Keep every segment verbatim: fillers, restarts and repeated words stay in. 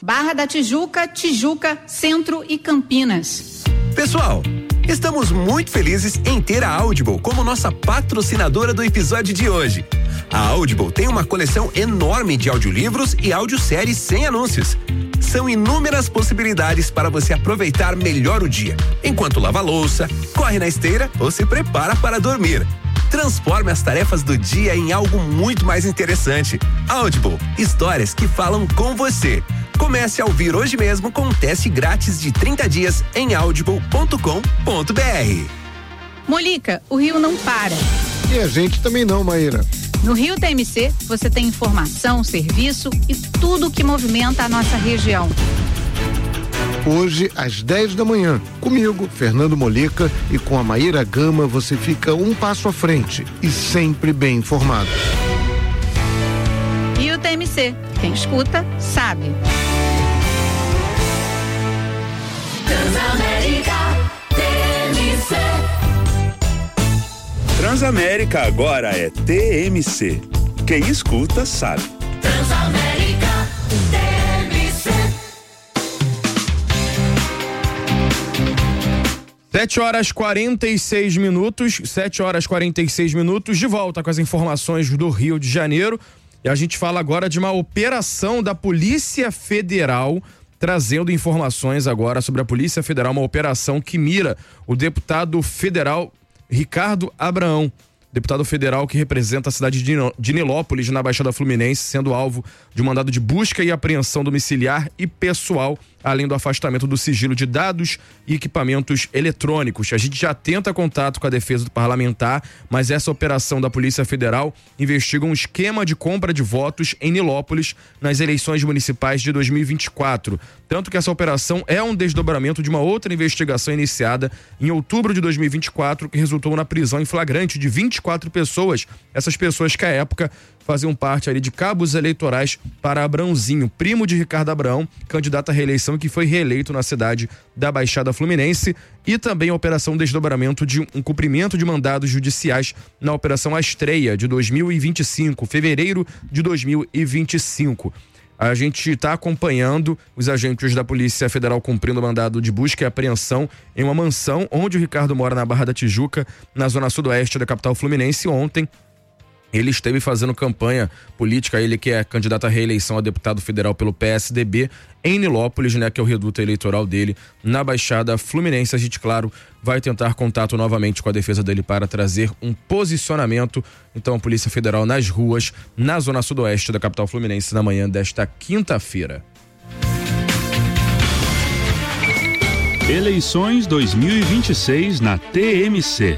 Barra da Tijuca, Tijuca, Centro e Campinas. Pessoal, estamos muito felizes em ter a Audible como nossa patrocinadora do episódio de hoje. A Audible tem uma coleção enorme de audiolivros e audioséries sem anúncios. São inúmeras possibilidades para você aproveitar melhor o dia, enquanto lava a louça, corre na esteira ou se prepara para dormir. Transforme as tarefas do dia em algo muito mais interessante. Audible, histórias que falam com você. Comece a ouvir hoje mesmo com um teste grátis de trinta dias em audible ponto com ponto b r. Molica, o Rio não para. E a gente também não, Maíra. No Rio T M C, você tem informação, serviço e tudo que movimenta a nossa região. Hoje, às dez da manhã, comigo, Fernando Molica, e com a Maíra Gama, você fica um passo à frente e sempre bem informado. Rio T M C, quem escuta, sabe. Transamérica T M C. Transamérica agora é T M C. Quem escuta sabe. Transamérica T M C. Sete horas quarenta e seis minutos, sete horas quarenta e seis minutos, de volta com as informações do Rio de Janeiro. E a gente fala agora de uma operação da Polícia Federal, trazendo informações agora sobre a Polícia Federal, uma operação que mira o deputado federal Ricardo Abraão, deputado federal que representa a cidade de Nilópolis, na Baixada Fluminense, sendo alvo de um mandado de busca e apreensão domiciliar e pessoal, além do afastamento do sigilo de dados e equipamentos eletrônicos. A gente já tenta contato com a defesa do parlamentar, mas essa operação da Polícia Federal investiga um esquema de compra de votos em Nilópolis nas eleições municipais de dois mil e vinte e quatro. Tanto que essa operação é um desdobramento de uma outra investigação iniciada em outubro de dois mil e vinte e quatro, que resultou na prisão em flagrante de vinte e quatro pessoas. Essas pessoas que à época faziam parte ali de cabos eleitorais para Abrãozinho, primo de Ricardo Abraão, candidato à reeleição, que foi reeleito na cidade da Baixada Fluminense, e também a operação desdobramento de um cumprimento de mandados judiciais na operação Astreia de dois mil e vinte e cinco, fevereiro de dois mil e vinte e cinco. A gente está acompanhando os agentes da Polícia Federal cumprindo o mandado de busca e apreensão em uma mansão onde o Ricardo mora, na Barra da Tijuca, na zona sudoeste da capital fluminense. Ontem ele esteve fazendo campanha política, ele que é candidato à reeleição a deputado federal pelo P S D B em Nilópolis, né, que é o reduto eleitoral dele na Baixada Fluminense. A gente, claro, vai tentar contato novamente com a defesa dele para trazer um posicionamento. Então, a Polícia Federal nas ruas, na zona sudoeste da capital fluminense, na manhã desta quinta-feira. Eleições dois mil e vinte e seis na T M C.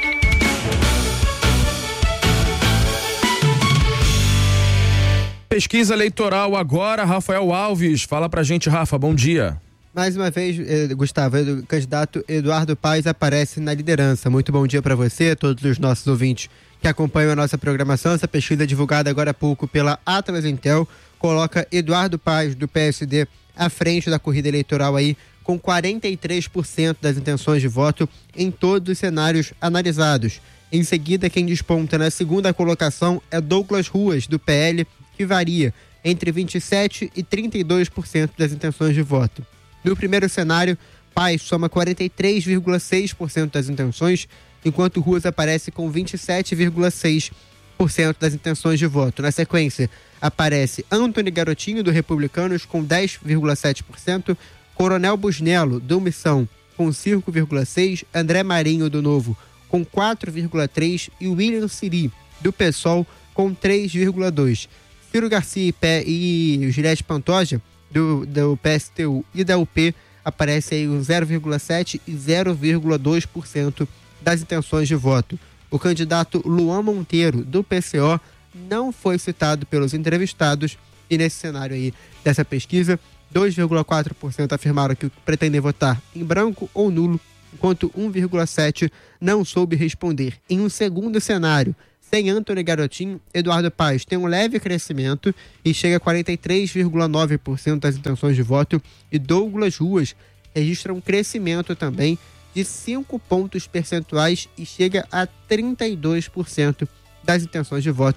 Pesquisa eleitoral agora, Rafael Alves. Fala pra gente, Rafa, bom dia. Mais uma vez, Gustavo, o candidato Eduardo Paes aparece na liderança. Muito bom dia para você, todos os nossos ouvintes que acompanham a nossa programação. Essa pesquisa divulgada agora há pouco pela Atlas Intel coloca Eduardo Paes, do P S D, à frente da corrida eleitoral aí, com quarenta e três por cento das intenções de voto em todos os cenários analisados. Em seguida, quem desponta na segunda colocação é Douglas Ruas, do P L, que varia entre vinte e sete por cento e trinta e dois por cento das intenções de voto. No primeiro cenário, Paes soma quarenta e três vírgula seis por cento das intenções, enquanto Ruas aparece com vinte e sete vírgula seis por cento das intenções de voto. Na sequência, aparece Antony Garotinho, do Republicanos, com dez vírgula sete por cento, Coronel Busnello, do Missão, com cinco vírgula seis por cento, André Marinho, do Novo, com quatro vírgula três por cento e William Siri, do PSOL, com três vírgula dois por cento. Ciro Garcia e Juliette Pantoja, do, do P S T U e da U P, aparece aí com zero vírgula sete por cento e zero vírgula dois por cento das intenções de voto. O candidato Luan Monteiro, do P C O, não foi citado pelos entrevistados, e nesse cenário aí dessa pesquisa, dois vírgula quatro por cento afirmaram que pretendem votar em branco ou nulo, enquanto um vírgula sete por cento não soube responder. Em um segundo cenário, sem Antony Garotinho, Eduardo Paes tem um leve crescimento e chega a quarenta e três vírgula nove por cento das intenções de voto, e Douglas Ruas registra um crescimento também de cinco pontos percentuais e chega a trinta e dois por cento das intenções de voto.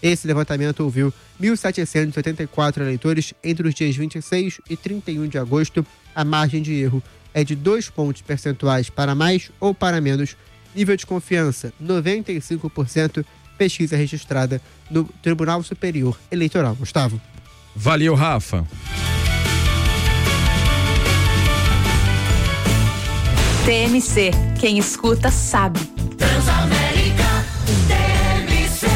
Esse levantamento ouviu mil setecentos e oitenta e quatro eleitores entre os dias vinte e seis e trinta e um de agosto. A margem de erro é de dois pontos percentuais para mais ou para menos. Nível de confiança, noventa e cinco por cento. Pesquisa registrada no Tribunal Superior Eleitoral. Gustavo. Valeu, Rafa. T M C, quem escuta sabe. Transamérica T M C.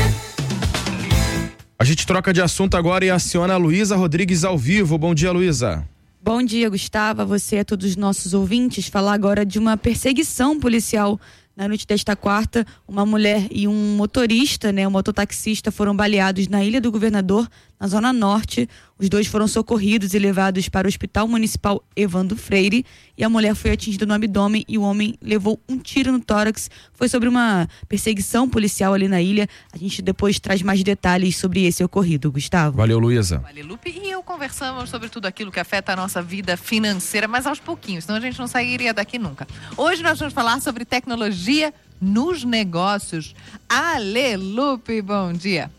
A gente troca de assunto agora e aciona a Luísa Rodrigues ao vivo. Bom dia, Luísa. Bom dia, Gustavo, a você e a todos os nossos ouvintes. Falar agora de uma perseguição policial. Na noite desta quarta, uma mulher e um motorista, né, um mototaxista, foram baleados na Ilha do Governador, na Zona Norte. Os dois foram socorridos e levados para o Hospital Municipal Evandro Freire. E a mulher foi atingida no abdômen e o homem levou um tiro no tórax. Foi sobre uma perseguição policial ali na ilha. A gente depois traz mais detalhes sobre esse ocorrido, Gustavo. Valeu, Luísa. Valeu, Lupe. E eu conversamos sobre tudo aquilo que afeta a nossa vida financeira, mas aos pouquinhos, senão a gente não sairia daqui nunca. Hoje nós vamos falar sobre tecnologia nos negócios. Ale Lupe, bom dia.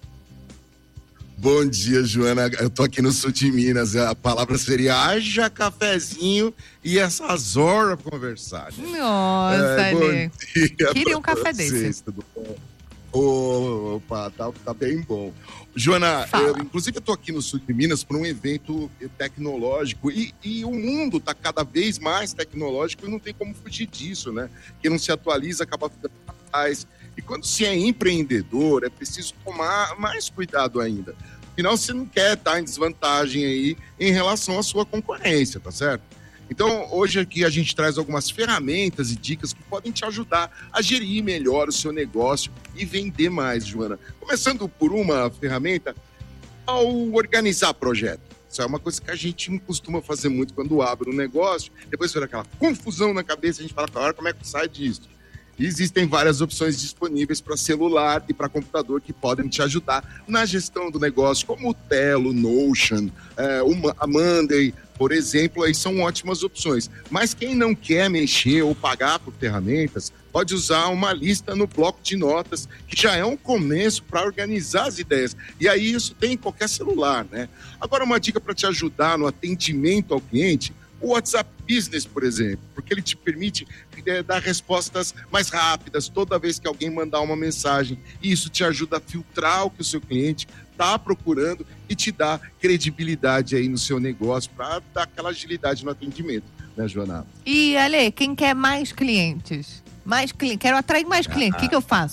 Bom dia, Joana. Eu tô aqui no sul de Minas. A palavra seria haja cafezinho e essas horas pra conversar. Né? Nossa, é, Ale. Queria um café vocês, desse. Tudo bom? Opa, tá, tá bem bom. Joana, eu, inclusive eu tô aqui no sul de Minas para um evento tecnológico e, e o mundo tá cada vez mais tecnológico e não tem como fugir disso, né? Quem não se atualiza acaba ficando atrás. E quando se é empreendedor, é preciso tomar mais cuidado ainda. Afinal, você não quer estar em desvantagem aí em relação à sua concorrência, tá certo? Então, hoje aqui a gente traz algumas ferramentas e dicas que podem te ajudar a gerir melhor o seu negócio e vender mais, Joana. Começando por uma ferramenta, ao organizar projeto. Isso é uma coisa que a gente não costuma fazer muito quando abre um negócio. Depois vira aquela confusão na cabeça, a gente fala, agora como é que sai disso? E existem várias opções disponíveis para celular e para computador que podem te ajudar na gestão do negócio, como o Trello, Notion, é, uma, a Monday, por exemplo, aí são ótimas opções. Mas quem não quer mexer ou pagar por ferramentas, pode usar uma lista no bloco de notas, que já é um começo para organizar as ideias. E aí isso tem em qualquer celular, né? Agora, uma dica para te ajudar no atendimento ao cliente, o WhatsApp Business, por exemplo, porque ele te permite é, dar respostas mais rápidas toda vez que alguém mandar uma mensagem. E isso te ajuda a filtrar o que o seu cliente está procurando e te dá credibilidade aí no seu negócio para dar aquela agilidade no atendimento, né, Joana? E, Ale, quem quer mais clientes? Mais clientes? Quero atrair mais clientes. O que, que eu faço?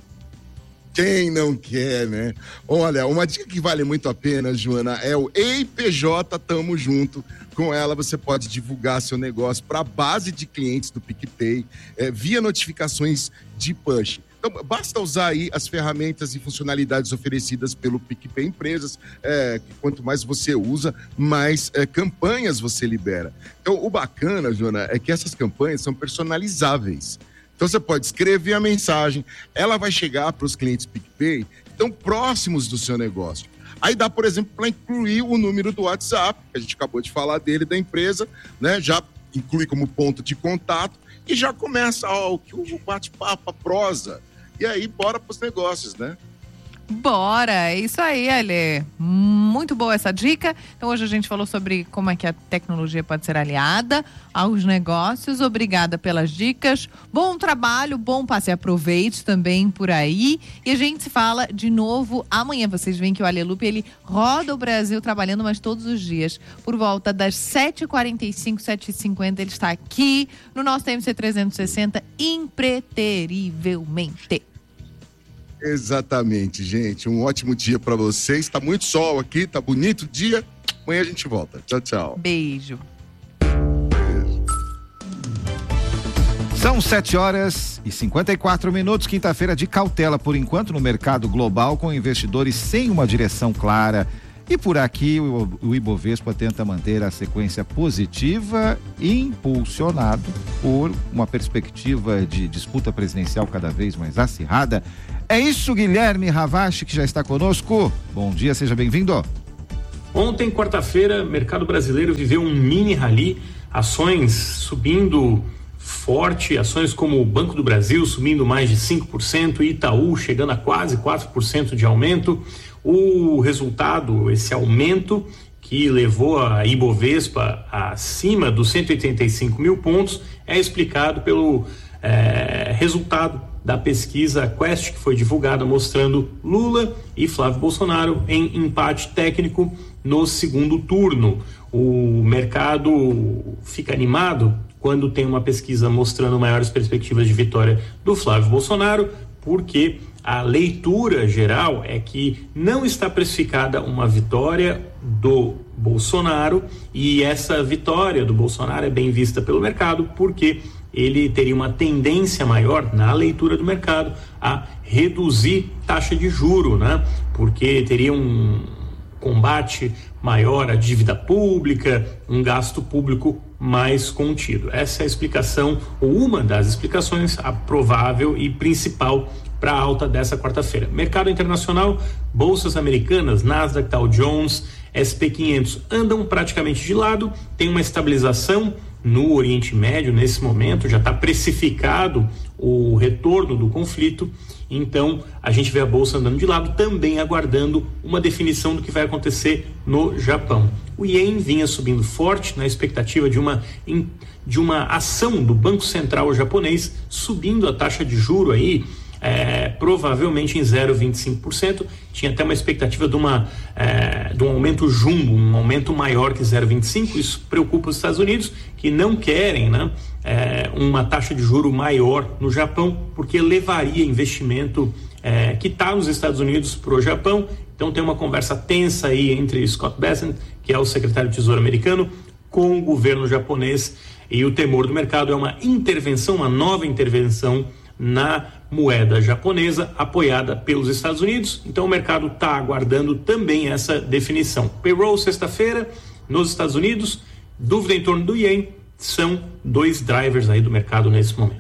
Quem não quer, né? Olha, uma dica que vale muito a pena, Joana, é o Ei P J Tamo Junto. Com ela você pode divulgar seu negócio para a base de clientes do PicPay é, via notificações de push. Então, basta usar aí as ferramentas e funcionalidades oferecidas pelo PicPay Empresas, é, que quanto mais você usa, mais é, campanhas você libera. Então, o bacana, Joana, é que essas campanhas são personalizáveis. Então você pode escrever a mensagem, ela vai chegar para os clientes PicPay que estão próximos do seu negócio. Aí dá, por exemplo, para incluir o número do WhatsApp, que a gente acabou de falar dele, da empresa, né? Já inclui como ponto de contato e já começa ó, o bate-papo, a prosa. E aí, bora para os negócios, né? Bora, é isso aí, Ale. Muito boa essa dica. Então hoje a gente falou sobre como é que a tecnologia pode ser aliada aos negócios. Obrigada pelas dicas. Bom trabalho, bom passe e aproveite também por aí. E a gente se fala de novo amanhã. Vocês veem que o Ale Lupe, ele roda o Brasil trabalhando, mas todos os dias. Por volta das sete e quarenta e cinco, sete e cinquenta, ele está aqui no nosso T M C trezentos e sessenta, impreterivelmente. Exatamente, gente. Um ótimo dia para vocês. Tá muito sol aqui, tá bonito o dia. Amanhã a gente volta. Tchau, tchau. Beijo. São sete horas e cinquenta e quatro minutos, quinta-feira de cautela por enquanto no mercado global, com investidores sem uma direção clara. E por aqui o, o Ibovespa tenta manter a sequência positiva, impulsionado por uma perspectiva de disputa presidencial cada vez mais acirrada. É isso, Guilherme Ravache, que já está conosco. Bom dia, seja bem-vindo. Ontem, quarta-feira, o mercado brasileiro viveu um mini rally, ações subindo forte, ações como o Banco do Brasil subindo mais de cinco por cento, Itaú chegando a quase quatro por cento de aumento. O resultado, esse aumento que levou a Ibovespa acima dos cento e oitenta e cinco mil pontos, é explicado pelo é, resultado da pesquisa Quest, que foi divulgada mostrando Lula e Flávio Bolsonaro em empate técnico no segundo turno. O mercado fica animado quando tem uma pesquisa mostrando maiores perspectivas de vitória do Flávio Bolsonaro, porque a leitura geral é que não está precificada uma vitória do Bolsonaro, e essa vitória do Bolsonaro é bem vista pelo mercado porque ele teria uma tendência maior na leitura do mercado a reduzir taxa de juro, né? Porque teria um combate maior à dívida pública, um gasto público mais contido. Essa é a explicação, ou uma das explicações, a provável e principal para a alta dessa quarta-feira. Mercado internacional, bolsas americanas, Nasdaq, Dow Jones, S P quinhentos andam praticamente de lado, tem uma estabilização no Oriente Médio nesse momento, já está precificado o retorno do conflito, então a gente vê a bolsa andando de lado, também aguardando uma definição do que vai acontecer no Japão. O Yen vinha subindo forte na expectativa de uma, de uma ação do Banco Central japonês, subindo a taxa de juro aí, É, provavelmente em zero vírgula vinte e cinco por cento, tinha até uma expectativa de, uma, é, de um aumento jumbo, um aumento maior que zero vírgula vinte e cinco por cento. Isso preocupa os Estados Unidos, que não querem, né, é, uma taxa de juro maior no Japão, porque levaria investimento é, que está nos Estados Unidos para o Japão. Então tem uma conversa tensa aí entre Scott Bessent, que é o secretário de Tesouro americano, com o governo japonês, e o temor do mercado é uma intervenção, uma nova intervenção na moeda japonesa apoiada pelos Estados Unidos. Então o mercado está aguardando também essa definição. Payroll sexta-feira nos Estados Unidos, dúvida em torno do Yen, são dois drivers aí do mercado nesse momento.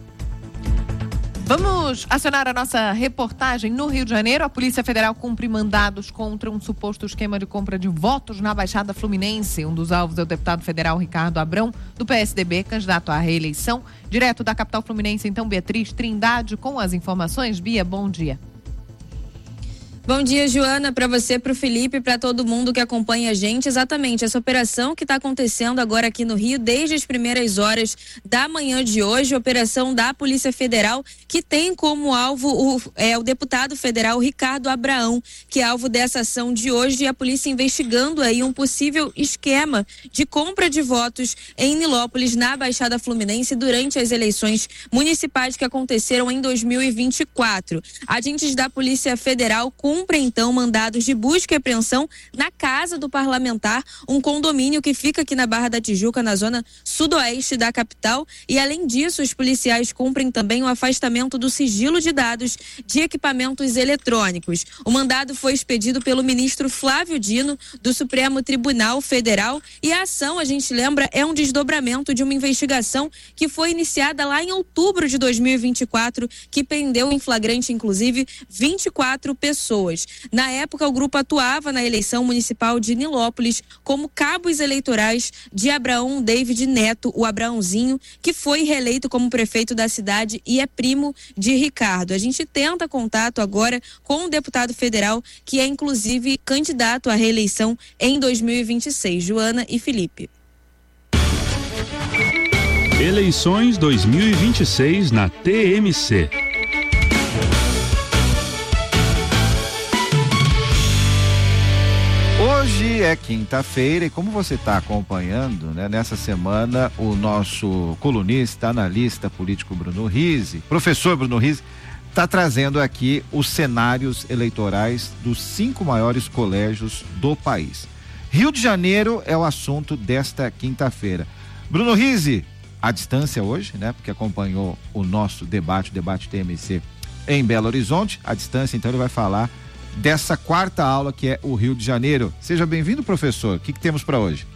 Vamos acionar a nossa reportagem no Rio de Janeiro. A Polícia Federal cumpre mandados contra um suposto esquema de compra de votos na Baixada Fluminense. Um dos alvos é o deputado federal Ricardo Abrão, do P S D B, candidato à reeleição. Direto da capital fluminense, então, Beatriz Trindade com as informações. Bia, bom dia. Bom dia, Joana, para você, para o Felipe, para todo mundo que acompanha a gente. Exatamente, essa operação que está acontecendo agora aqui no Rio, desde as primeiras horas da manhã de hoje, operação da Polícia Federal, que tem como alvo o, é, o deputado federal Ricardo Abrão, que é alvo dessa ação de hoje, e a polícia investigando aí um possível esquema de compra de votos em Nilópolis, na Baixada Fluminense, durante as eleições municipais que aconteceram em dois mil e vinte e quatro. Agentes da Polícia Federal com cumpre então mandados de busca e apreensão na casa do parlamentar, um condomínio que fica aqui na Barra da Tijuca, na zona sudoeste da capital, e além disso os policiais cumprem também o afastamento do sigilo de dados de equipamentos eletrônicos. O mandado foi expedido pelo ministro Flávio Dino, do Supremo Tribunal Federal, e a ação, a gente lembra, é um desdobramento de uma investigação que foi iniciada lá em outubro de dois mil e vinte e quatro, que prendeu em flagrante, inclusive, vinte e quatro pessoas. Na época, o grupo atuava na eleição municipal de Nilópolis como cabos eleitorais de Abraão David Neto, o Abraãozinho, que foi reeleito como prefeito da cidade e é primo de Ricardo. A gente tenta contato agora com o deputado federal, que é inclusive candidato à reeleição em dois mil e vinte e seis. Joana e Felipe. Eleições dois mil e vinte e seis na T M C. Hoje é quinta-feira e como você está acompanhando, né, nessa semana o nosso colunista, analista político Bruno Rizzi, professor Bruno Rizzi, está trazendo aqui os cenários eleitorais dos cinco maiores colégios do país. Rio de Janeiro é o assunto desta quinta-feira. Bruno Rizzi, à distância hoje, né, porque acompanhou o nosso debate, o debate T M C em Belo Horizonte, à distância, então ele vai falar dessa quarta aula que é o Rio de Janeiro. Seja bem-vindo, professor. O que, que temos para hoje?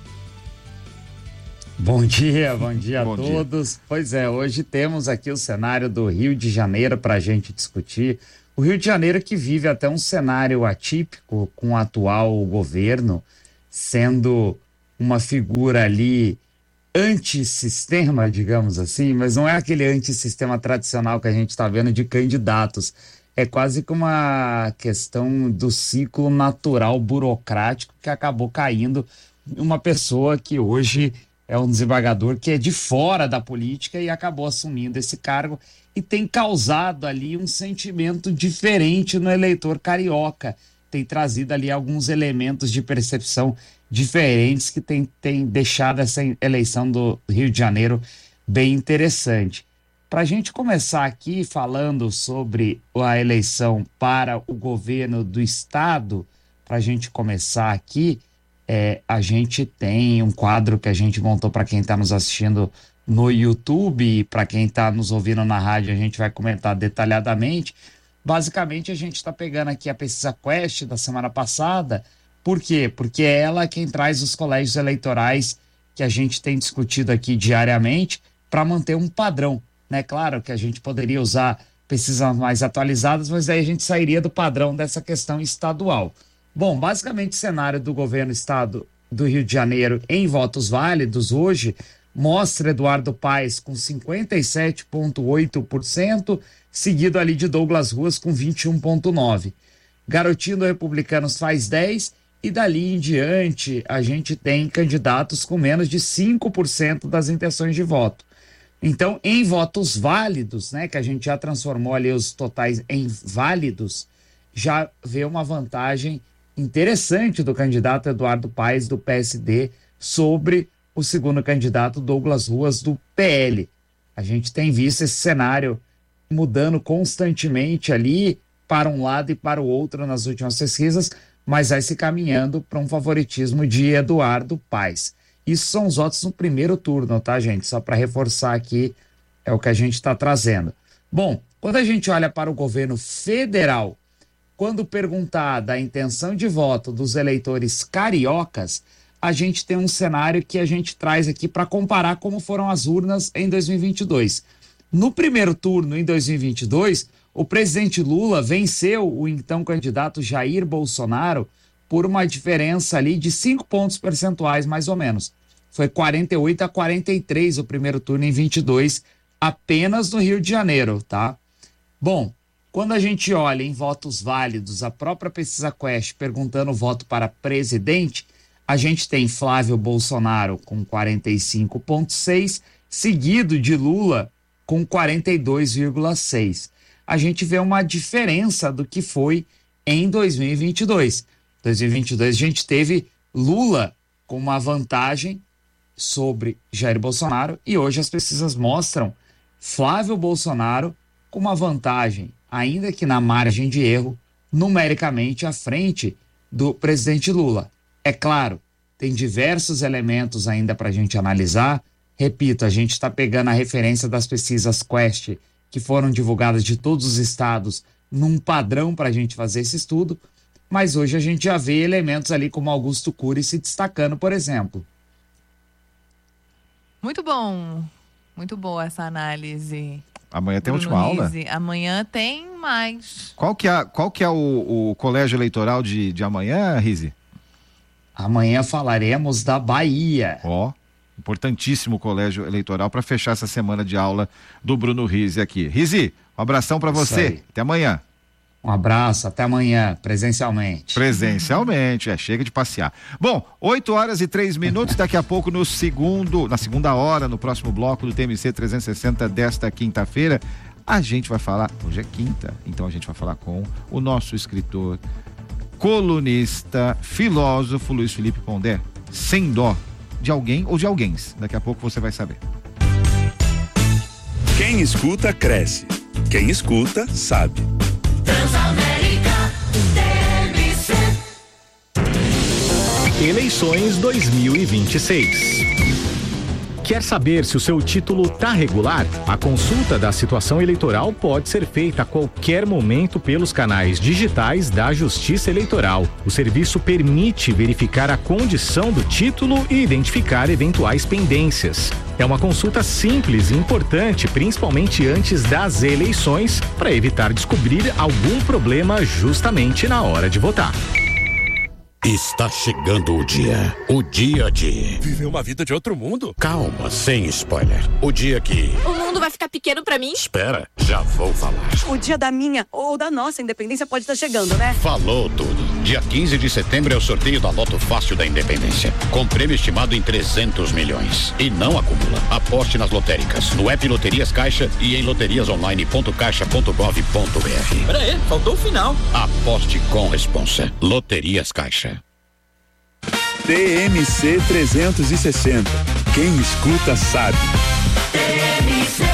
Bom dia, bom dia bom a todos. Dia. Pois é, hoje temos aqui o cenário do Rio de Janeiro para a gente discutir. O Rio de Janeiro que vive até um cenário atípico com o atual governo, sendo uma figura ali antissistema, digamos assim, mas não é aquele antissistema tradicional que a gente está vendo de candidatos. É quase que uma questão do ciclo natural burocrático que acabou caindo em uma pessoa que hoje é um desembargador que é de fora da política e acabou assumindo esse cargo e tem causado ali um sentimento diferente no eleitor carioca. Tem trazido ali alguns elementos de percepção diferentes que tem, tem deixado essa eleição do Rio de Janeiro bem interessante. Para a gente começar aqui falando sobre a eleição para o governo do estado, para a gente começar aqui, é, a gente tem um quadro que a gente montou para quem está nos assistindo no YouTube e para quem está nos ouvindo na rádio, a gente vai comentar detalhadamente. Basicamente, a gente está pegando aqui a pesquisa Quest da semana passada. Por quê? Porque é ela quem traz os colégios eleitorais que a gente tem discutido aqui diariamente para manter um padrão. Né? Claro que a gente poderia usar pesquisas mais atualizadas, mas aí a gente sairia do padrão dessa questão estadual. Bom, basicamente o cenário do governo estado do Rio de Janeiro em votos válidos hoje mostra Eduardo Paes com cinquenta e sete vírgula oito por cento, seguido ali de Douglas Ruas com vinte e um vírgula nove por cento. Garotinho do Republicanos faz dez por cento e dali em diante a gente tem candidatos com menos de cinco por cento das intenções de voto. Então, em votos válidos, né, que a gente já transformou ali os totais em válidos, já vê uma vantagem interessante do candidato Eduardo Paes do P S D sobre o segundo candidato Douglas Ruas do P L. A gente tem visto esse cenário mudando constantemente ali para um lado e para o outro nas últimas pesquisas, mas vai se caminhando para um favoritismo de Eduardo Paes. Isso são os votos no primeiro turno, tá, gente? Só para reforçar aqui, é o que a gente está trazendo. Bom, quando a gente olha para o governo federal, quando perguntada a intenção de voto dos eleitores cariocas, a gente tem um cenário que a gente traz aqui para comparar como foram as urnas em dois mil e vinte e dois. No primeiro turno, em dois mil e vinte e dois, o presidente Lula venceu o então candidato Jair Bolsonaro por uma diferença ali de cinco pontos percentuais, mais ou menos. Foi quarenta e oito a quarenta e três o primeiro turno em vinte e dois, apenas no Rio de Janeiro, tá? Bom, quando a gente olha em votos válidos, a própria pesquisa Quest perguntando o voto para presidente, a gente tem Flávio Bolsonaro com quarenta e cinco vírgula seis, seguido de Lula com quarenta e dois vírgula seis. A gente vê uma diferença do que foi em dois mil e vinte e dois. dois mil e vinte e dois a gente teve Lula com uma vantagem sobre Jair Bolsonaro e hoje as pesquisas mostram Flávio Bolsonaro com uma vantagem, ainda que na margem de erro, numericamente à frente do presidente Lula. É claro, tem diversos elementos ainda para a gente analisar. Repito, a gente está pegando a referência das pesquisas Quest que foram divulgadas de todos os estados num padrão para a gente fazer esse estudo, mas hoje a gente já vê elementos ali como Augusto Cury se destacando, por exemplo. Muito bom, muito boa essa análise. Amanhã tem a Bruno última Rizzi. aula? Amanhã tem mais. Qual que é, qual que é o, o colégio eleitoral de, de amanhã, Rizzi? Amanhã falaremos da Bahia. Ó, oh, importantíssimo colégio eleitoral para fechar essa semana de aula do Bruno Rizzi aqui. Rizzi, um abração para você. Até amanhã. Um abraço, até amanhã, presencialmente. Presencialmente, é, chega de passear. Bom, oito horas e três minutos, daqui a pouco no segundo, na segunda hora, no próximo bloco do T M C trezentos e sessenta desta quinta-feira, a gente vai falar, hoje é quinta, então a gente vai falar com o nosso escritor, colunista, filósofo Luiz Felipe Pondé, sem dó de alguém ou de alguém. Daqui a pouco você vai saber. Quem escuta, cresce. Quem escuta, sabe. Transamérica T M C. Eleições dois mil e vinte e seis. Quer saber se o seu título está regular? A consulta da situação eleitoral pode ser feita a qualquer momento pelos canais digitais da Justiça Eleitoral. O serviço permite verificar a condição do título e identificar eventuais pendências. É uma consulta simples e importante, principalmente antes das eleições, para evitar descobrir algum problema justamente na hora de votar. Está chegando o dia. O dia de... Viver uma vida de outro mundo? Calma, sem spoiler. O dia que... O mundo vai ficar pequeno pra mim? Espera, já vou falar. O dia da minha ou da nossa independência pode estar chegando, né? Falou tudo. Dia quinze de setembro é o sorteio da Loto Fácil da Independência. Com prêmio estimado em trezentos milhões. E não acumula. Aposte nas lotéricas, no app Loterias Caixa e em loterias online ponto caixa ponto gov ponto br. Pera aí, faltou o final. Aposte com responsa. Loterias Caixa. T M C trezentos e sessenta. Quem escuta sabe. T M C.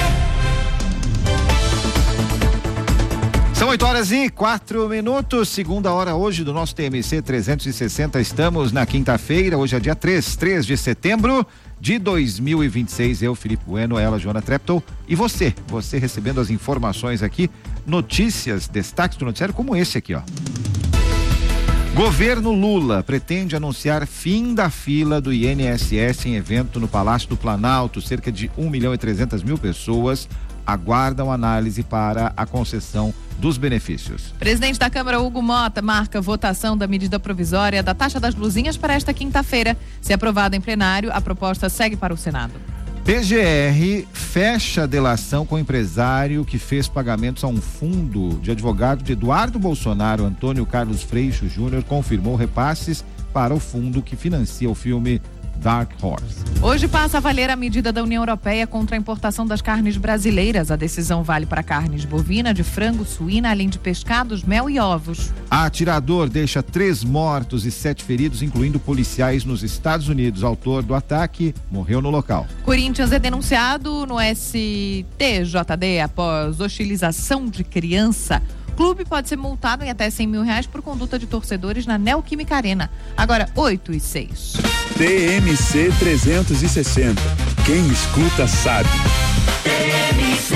São oito horas e quatro minutos, segunda hora hoje do nosso T M C trezentos e sessenta. Estamos na quinta-feira, hoje é dia três, três de setembro de dois mil e vinte e seis. Eu, Felipe Bueno, ela, Joana Treptow, e você, você recebendo as informações aqui, notícias, destaques do noticiário como esse aqui, ó. Governo Lula pretende anunciar fim da fila do I N S S em evento no Palácio do Planalto. Cerca de um milhão e trezentas mil pessoas aguardam análise para a concessão dos benefícios. Presidente da Câmara, Hugo Mota, marca votação da medida provisória da taxa das luzinhas para esta quinta-feira. Se aprovada em plenário, a proposta segue para o Senado. P G R fecha a delação com o empresário que fez pagamentos a um fundo de advogado de Eduardo Bolsonaro. Antônio Carlos Freixo Júnior confirmou repasses para o fundo que financia o filme Dark Horse. Hoje passa a valer a medida da União Europeia contra a importação das carnes brasileiras. A decisão vale para carnes bovina, de frango, suína, além de pescados, mel e ovos. Atirador deixa três mortos e sete feridos, incluindo policiais nos Estados Unidos. Autor do ataque morreu no local. Corinthians é denunciado no S T J D após hostilização de criança. O clube pode ser multado em até cem mil reais por conduta de torcedores na Neoquímica Arena. Agora, oito e seis. T M C trezentos e sessenta. Quem escuta sabe. T M C.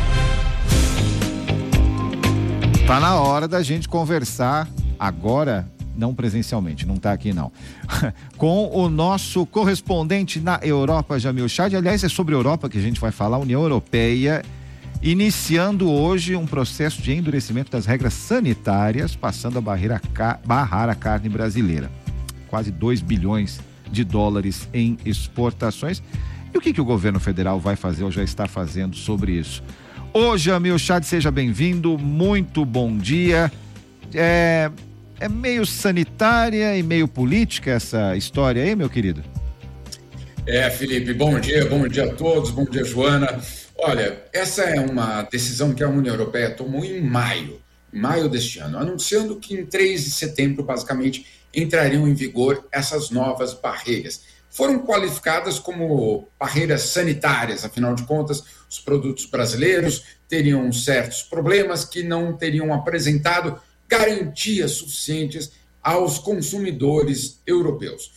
Tá na hora da gente conversar agora, não presencialmente, não tá aqui não, com o nosso correspondente na Europa, Jamil Chad. Aliás, é sobre a Europa que a gente vai falar, União Europeia iniciando hoje um processo de endurecimento das regras sanitárias, passando a barreira, barrar a carne brasileira. Quase dois bilhões de dólares em exportações. E o que, que o governo federal vai fazer ou já está fazendo sobre isso? Ô, Jamil Chad, seja bem-vindo, muito bom dia. É, é meio sanitária e meio política essa história aí, meu querido? É, Felipe, bom dia, bom dia a todos, bom dia, Joana. Olha, essa é uma decisão que a União Europeia tomou em maio, em maio deste ano, anunciando que em três de setembro, basicamente, entrariam em vigor essas novas barreiras. Foram qualificadas como barreiras sanitárias, afinal de contas, os produtos brasileiros teriam certos problemas que não teriam apresentado garantias suficientes aos consumidores europeus.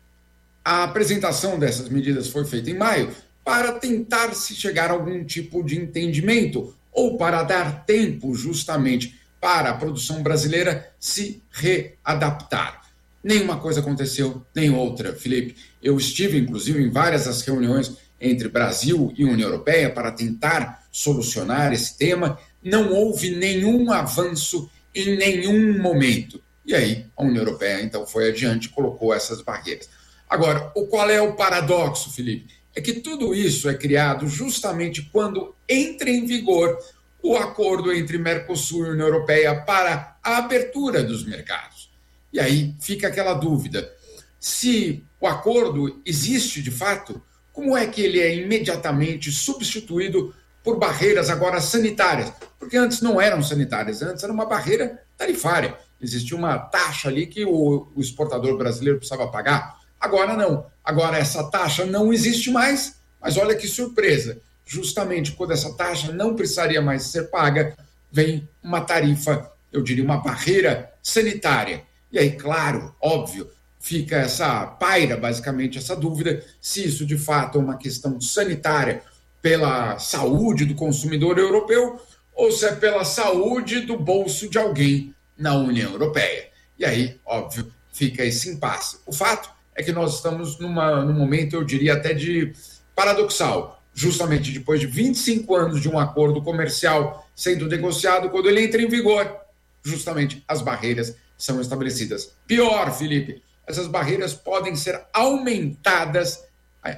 A apresentação dessas medidas foi feita em maio para tentar se chegar a algum tipo de entendimento ou para dar tempo justamente para a produção brasileira se readaptar. Nenhuma coisa aconteceu, nem outra, Felipe. Eu estive, inclusive, em várias das reuniões entre Brasil e União Europeia para tentar solucionar esse tema. Não houve nenhum avanço em nenhum momento. E aí, a União Europeia, então, foi adiante e colocou essas barreiras. Agora, o qual é o paradoxo, Felipe? É que tudo isso é criado justamente quando entra em vigor o acordo entre Mercosul e União Europeia para a abertura dos mercados. E aí fica aquela dúvida, se o acordo existe de fato, como é que ele é imediatamente substituído por barreiras agora sanitárias? Porque antes não eram sanitárias, antes era uma barreira tarifária. Existia uma taxa ali que o, o exportador brasileiro precisava pagar. Agora não. Agora essa taxa não existe mais, mas olha que surpresa. Justamente quando essa taxa não precisaria mais ser paga, vem uma tarifa, eu diria uma barreira sanitária. E aí, claro, óbvio, fica essa paira, basicamente, essa dúvida, se isso de fato é uma questão sanitária pela saúde do consumidor europeu ou se é pela saúde do bolso de alguém na União Europeia. E aí, óbvio, fica esse impasse. O fato é que nós estamos numa, num momento, eu diria até de paradoxal, justamente depois de vinte e cinco anos de um acordo comercial sendo negociado, quando ele entra em vigor, justamente as barreiras são estabelecidas. Pior, Felipe, essas barreiras podem ser aumentadas